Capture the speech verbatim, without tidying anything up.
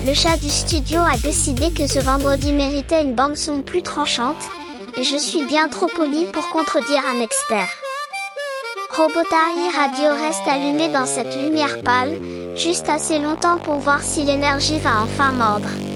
Le chat du studio a décidé que ce vendredi méritait une bande-son plus tranchante, et je suis bien trop poli pour contredire un expert. Robotari Radio reste allumé dans cette lumière pâle, juste assez longtemps pour voir si l'énergie va enfin mordre.